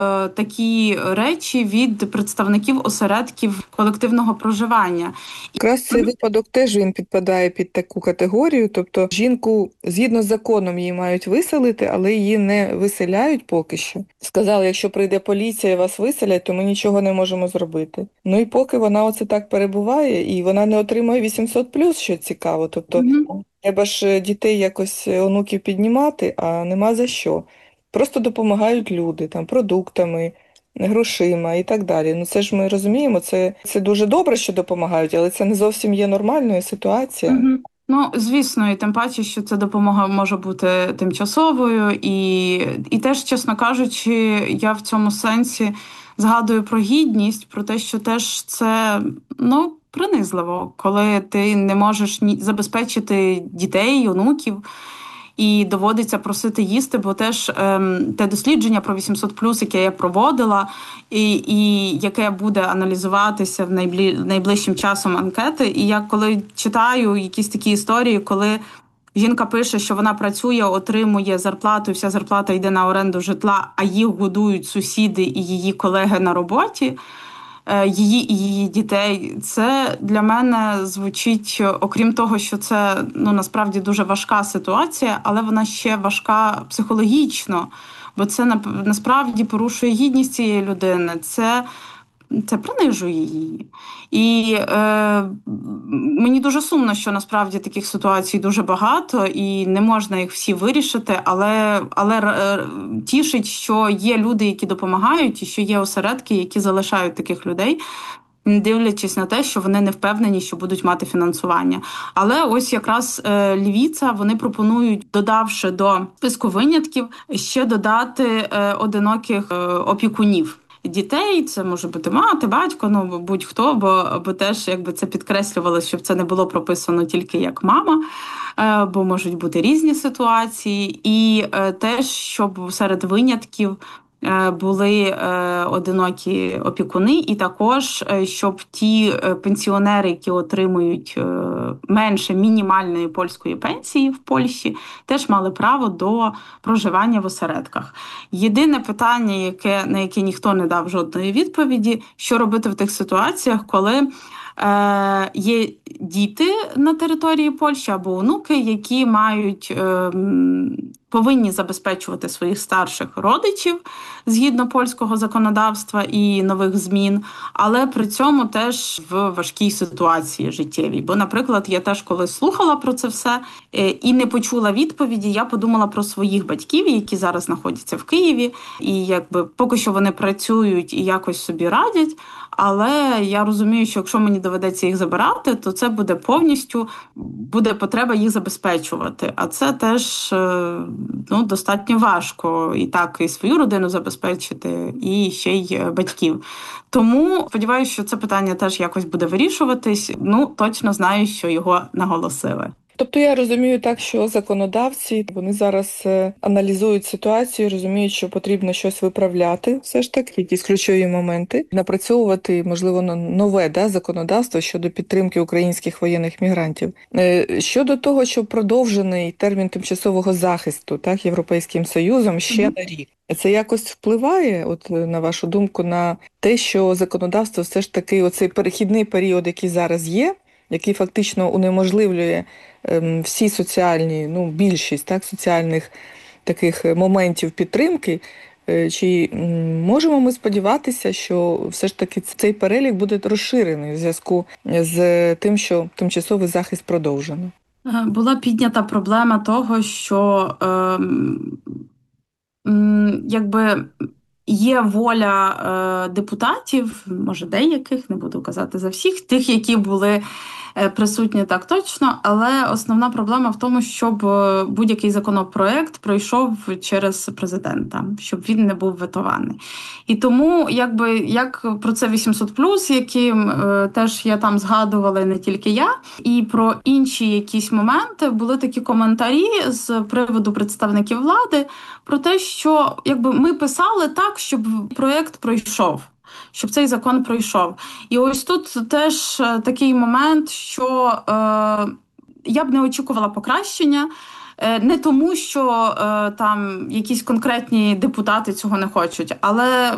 такі речі від представників осередків колективного проживання. Якраз цей випадок теж він підпадає під таку категорію, тобто жінку згідно з законом її мають виселити, але її не виселяють поки що. Сказали, якщо прийде поліція і вас виселять, то ми нічого не можемо зробити. Ну і поки вона оце так перебуває, і вона не отримує 800+, що цікаво. Тобто треба ж дітей якось, онуків піднімати, а нема за що. Просто допомагають люди, там, продуктами, грошима і так далі. Ну це ж ми розуміємо, це дуже добре, що допомагають, але це не зовсім є нормальною ситуацією. Ну, звісно, і тим паче, що ця допомога може бути тимчасовою, і теж, чесно кажучи, я в цьому сенсі згадую про гідність, про те, що теж це, ну, принизливо, коли ти не можеш забезпечити дітей, онуків, і доводиться просити їсти, бо теж те дослідження про 800+, яке я проводила, і яке буде аналізуватися в найближчим часом анкети. І я коли читаю якісь такі історії, коли жінка пише, що вона працює, отримує зарплату, і вся зарплата йде на оренду житла, а їх годують сусіди і її колеги на роботі, її і її дітей. Це для мене звучить, окрім того, що це, ну, насправді дуже важка ситуація, але вона ще важка психологічно, бо це насправді порушує гідність цієї людини. Це принижує її. І мені дуже сумно, що насправді таких ситуацій дуже багато, і не можна їх всі вирішити, але тішить, що є люди, які допомагають, і що є осередки, які залишають таких людей, дивлячись на те, що вони не впевнені, що будуть мати фінансування. Але ось якраз Лівіца, вони пропонують, додавши до списку винятків, ще додати одиноких опікунів дітей. Це може бути мати, батько, ну будь-хто, бо теж якби це підкреслювалося, щоб це не було прописано тільки як мама, бо можуть бути різні ситуації. І теж, щоб серед винятків були одинокі опікуни, і також, щоб ті пенсіонери, які отримують менше мінімальної польської пенсії в Польщі, теж мали право до проживання в осередках. Єдине питання, на яке ніхто не дав жодної відповіді, що робити в тих ситуаціях, коли є діти на території Польщі або онуки, які повинні забезпечувати своїх старших родичів згідно польського законодавства і нових змін, але при цьому теж в важкій ситуації життєвій. Бо, наприклад, я теж коли слухала про це все і не почула відповіді, я подумала про своїх батьків, які зараз знаходяться в Києві, і якби поки що вони працюють і якось собі радять, але я розумію, що якщо мені доведеться їх забирати, то це буде потреба їх забезпечувати. А це теж достатньо важко і так і свою родину забезпечити, і ще й батьків. Тому сподіваюся, що це питання теж якось буде вирішуватись. Ну, точно знаю, що його наголосили. Тобто я розумію так, що законодавці, вони зараз аналізують ситуацію, розуміють, що потрібно щось виправляти, все ж таки, якісь ключові моменти, напрацьовувати, можливо, нове законодавство щодо підтримки українських воєнних мігрантів. Щодо того, що продовжений термін тимчасового захисту Європейським Союзом ще на рік. Це якось впливає, от на вашу думку, на те, що законодавство все ж таки, оцей перехідний період, який зараз є, який фактично унеможливлює всі соціальні, більшість соціальних таких моментів підтримки, чи можемо ми сподіватися, що все ж таки цей перелік буде розширений в зв'язку з тим, що тимчасовий захист продовжено? Була піднята проблема того, що якби є воля депутатів, може деяких, не буду казати за всіх, тих, які були присутні так точно, але основна проблема в тому, щоб будь-який законопроект пройшов через президента, щоб він не був ветований. І тому, як про це 800+, яким теж я там згадувала, не тільки я, і про інші якісь моменти були такі коментарі з приводу представників влади про те, що ми писали так, щоб проєкт пройшов. Щоб цей закон пройшов. І ось тут теж такий момент, що я б не очікувала покращення, не тому, що там якісь конкретні депутати цього не хочуть, але